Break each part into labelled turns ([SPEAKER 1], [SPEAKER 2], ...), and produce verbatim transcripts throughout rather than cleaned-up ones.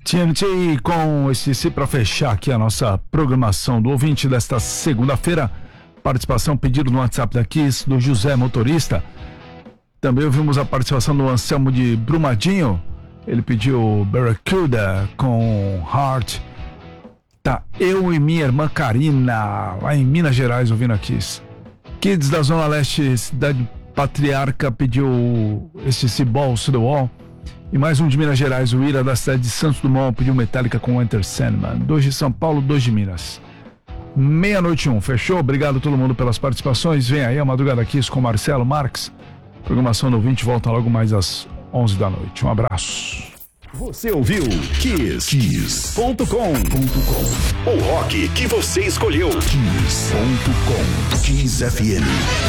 [SPEAKER 1] T N T com esse C para fechar aqui a nossa programação do ouvinte desta segunda-feira. Participação, pedido no WhatsApp da Kiss, do José Motorista. Também ouvimos a participação do Anselmo de Brumadinho. Ele pediu Barracuda com Heart. Tá, eu e minha irmã Karina, lá em Minas Gerais, ouvindo a Kiss. Kids da Zona Leste, Cidade Patriarca, pediu esse Balls to the Wall. E mais um de Minas Gerais, o Ira da cidade de Santos Dumont, pediu Metallica com Enter Sandman. Dois de São Paulo, dois de Minas. Meia-noite um, fechou? Obrigado a todo mundo pelas participações. Vem aí a Madrugada Kiss com Marcelo Marques. Programação do ouvinte volta logo mais às onze da noite. Um abraço.
[SPEAKER 2] Você ouviu Kiss, Kiss ponto com. O rock que você escolheu. Kiss ponto com. Kiss F M.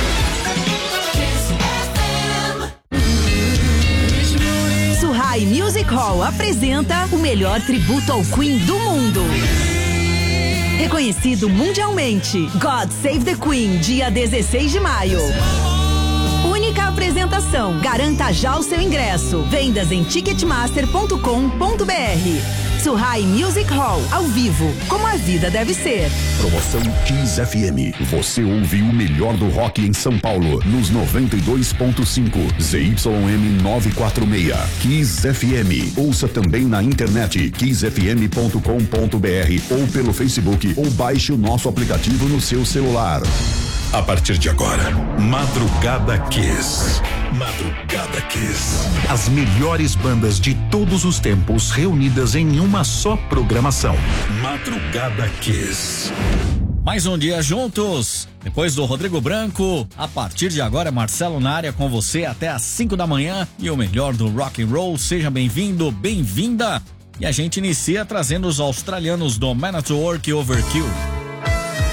[SPEAKER 3] Surrai Music Hall apresenta o melhor tributo ao Queen do mundo. Reconhecido mundialmente, God Save the Queen, dia dezesseis de maio. Única apresentação. Garanta já o seu ingresso. Vendas em ticketmaster ponto com ponto b r. Surrai Music Hall, ao vivo, como a vida deve ser.
[SPEAKER 2] Promoção Kiss F M. Você ouviu o melhor do rock em São Paulo, nos noventa e dois ponto cinco, Z Y M novecentos e quarenta e seis. Kiss F M. Ouça também na internet, kiss f m ponto com ponto b r ou pelo Facebook, ou baixe o nosso aplicativo no seu celular. A partir de agora, Madrugada Kiss. Madrugada Kiss. As melhores bandas de todos os tempos reunidas em uma só programação. Madrugada Kiss.
[SPEAKER 4] Mais um dia juntos. Depois do Rodrigo Branco, a partir de agora, Marcelo na área com você até às cinco da manhã e o melhor do rock and roll. Seja bem-vindo, bem-vinda. E a gente inicia trazendo os australianos do Man at Work Overkill.